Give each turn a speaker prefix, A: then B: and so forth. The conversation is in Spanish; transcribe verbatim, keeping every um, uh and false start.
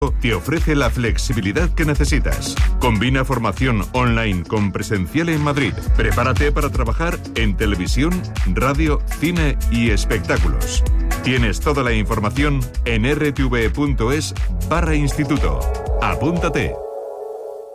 A: te ofrece la flexibilidad que necesitas. Combina formación online con presencial en Madrid. Prepárate para trabajar en televisión, radio, cine y espectáculos. Tienes toda la información en r t v punto es barra instituto. Apúntate.